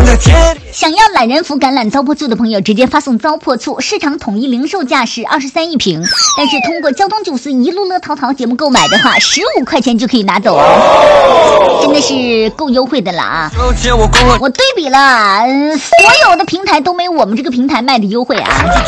想要懒人福橄榄糟粕醋的朋友，直接发送糟粕醋，市场统一零售价是23一瓶，但是通过交通九四一路乐淘淘节目购买的话，15块钱就可以拿走哦，真的是够优惠的了啊！我对比了，所有的平台都没有我们这个平台卖的优惠啊。